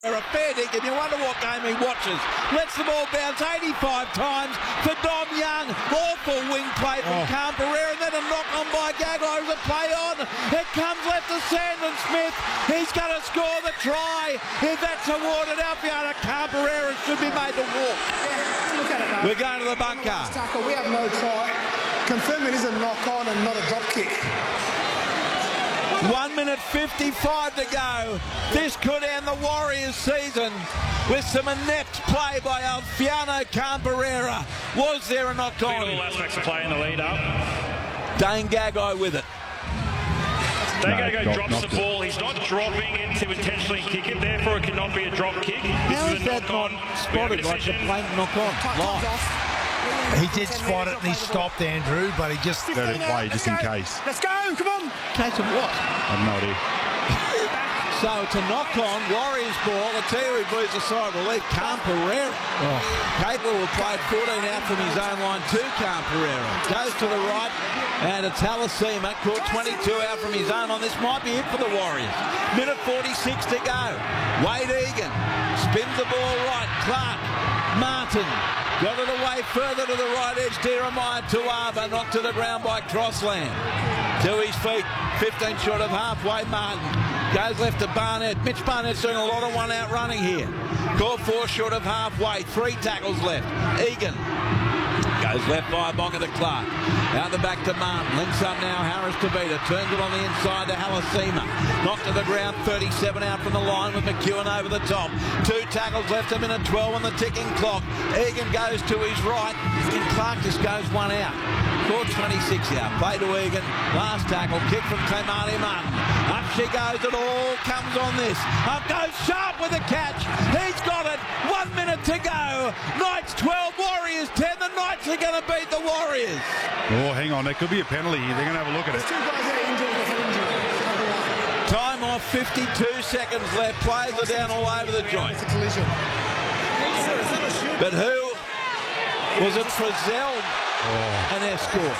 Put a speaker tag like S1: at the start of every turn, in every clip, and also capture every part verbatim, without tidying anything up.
S1: They're a fair dinkum. You wonder what game he watches. Lets the ball bounce eighty-five times for Dom Young. Awful wing play from oh. Camperera, and then a knock on by Gagai with a play on. It comes left to Sandon Smith. He's going to score the try. If that's awarded, Alfiona Camperera should be made to walk.
S2: Yeah, look at it, mate.
S1: We're going to the bunker.
S2: We have no try. Confirm it is a knock on and not a drop kick.
S1: One minute fifty-five to go. This could end the Warriors season with some inept play by Alfiona Camperera. Was there a knock on?
S3: All aspects of play in the lead up.
S1: Dane Gagai with it.
S3: Dane Gagai no, drops the ball. He's not dropping it to intentionally kick it. Therefore, it cannot be a drop kick. This
S1: How
S3: is,
S1: is
S3: a
S1: that
S3: knock
S1: not
S3: on.
S1: spotted like a plain knock on? Live.
S4: He did spot it and he stopped Andrew, but he just
S5: let it play just in case.
S2: Let's go, come on.
S1: Case of what?
S5: I have no idea.
S1: So it's a knock on, Warriors ball. I tell you who moves the side relief, Camperera. Oh. Capel will play fourteen out from his own line to Camperera. Goes to the right, and it's Halasima. Caught twenty-two out from his own line. This might be it for the Warriors. Minute forty-six to go. Wade Egan spins the ball right. Clark, Martin. Got it away further to the right edge. Jeremiah Tuava knocked to the ground by Crossland. To his feet, fifteen short of halfway. Martin goes left to Barnett. Mitch Barnett's doing a lot of one out running here. Caught four short of halfway. Three tackles left. Egan goes left by Bonga to Clark. Out the back to Martin. Links up now. Harris to Beta. Turns it on the inside to Halasima. Knocked to the ground. thirty-seven out from the line with McEwen over the top. Two tackles left. A minute twelve on the ticking clock. Egan goes to his right. And Clark just goes one out. Caught twenty-six out. Play to Egan. Last tackle. Kick from Tamani Martin. Up she goes. It all comes on this. Up goes Sharp with a catch. He's got it. One minute to go. Knights twelve. Warriors ten. The Knights are going to beat the Warriors.
S5: Oh, hang on. There could be a penalty here. They're going to have a look at it.
S1: Time off, fifty-two seconds left. Players are down all over the joint. But who? Was it Frizzell? Oh. An escort.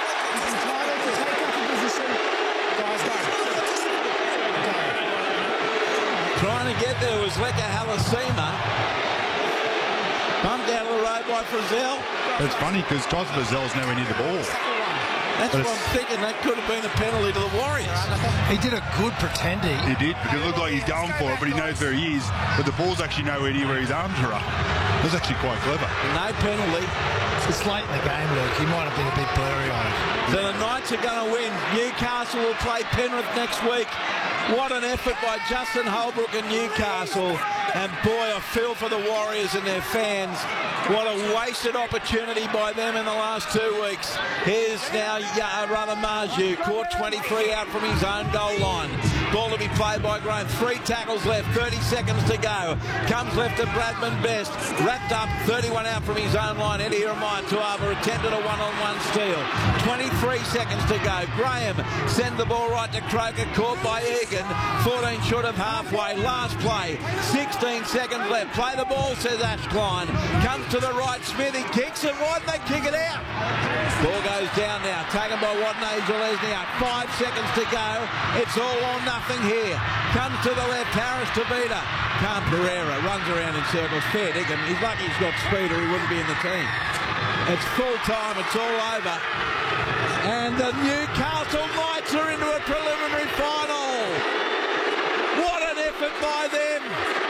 S1: Trying to get there was Leka Halasima. Bumped out of the road by Frizzell.
S5: It's funny because Toz Frizzell's nowhere near the ball.
S1: That's what I'm thinking. That could have been a penalty to the Warriors.
S4: He did a good pretending.
S5: He did, because it looked like he's going for it, but he knows where he is. But the ball's actually nowhere near where his arms are up. That's actually quite clever.
S1: No penalty.
S4: It's late in the game, Luke. He might have been a bit blurry on it.
S1: So the Knights are going to win. Newcastle will play Penrith next week. What an effort by Justin Holbrook and Newcastle. And boy, I feel for the Warriors and their fans. What a wasted opportunity by them in the last two weeks. Here's now Radamaju, caught twenty-three out from his own goal line. Ball to be played by Graham. Three tackles left, thirty seconds to go. Comes left to Bradman Best. Wrapped up, thirty-one out from his own line. Eddie Jeremiah Tuava attempted a one-on-one steal. twenty-three seconds to go. Graham sends the ball right to Croker, caught by Egan. fourteen short of halfway. Last play, sixteen seconds left. Play the ball, says Ash Klein. Comes to the right, Smithy kicks it. Why did they kick it out? Ball goes down now, taken by Watney Zalesny out. Five seconds to go. It's all or nothing here. Comes to the left, Harris to Beta. Camperera runs around in circles. Fair dinkum. He's lucky he's got speed or he wouldn't be in the team. It's full time, it's all over. And the Newcastle Knights are into a preliminary final. What an effort by them.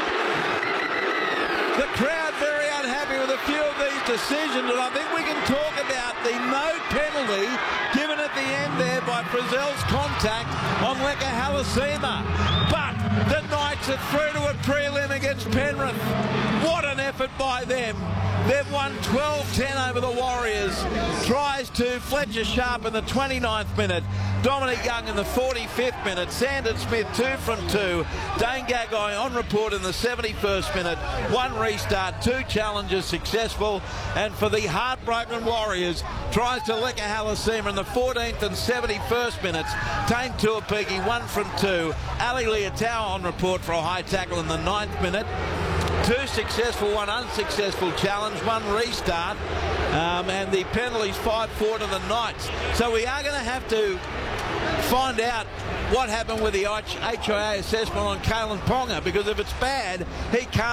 S1: The crowd very unhappy with a few of these decisions, and I think we can talk about the no penalty given at the end there by Frizzell's contact on Leka Halasima. But the Knights are through to a prelim against Penrith. What an effort by them. They've won twelve ten over the Warriors. Tries to Fletcher Sharp in the twenty-ninth minute. Dominic Young in the forty-fifth minute. Sandon Smith two from two. Dane Gagai on report in the seventy-first minute. One restart, two challenges successful. And for the heartbroken Warriors, tries to Leka Halasima in the fourteenth and seventy-first minutes. Tane Tuapiki one from two. Ali Leotau on report for a high tackle in the ninth minute. Two successful, one unsuccessful challenge, one restart, um, and the penalties five four to the Knights. So we are going to have to find out what happened with the H I A assessment on Kalen Ponga, because if it's bad, he can't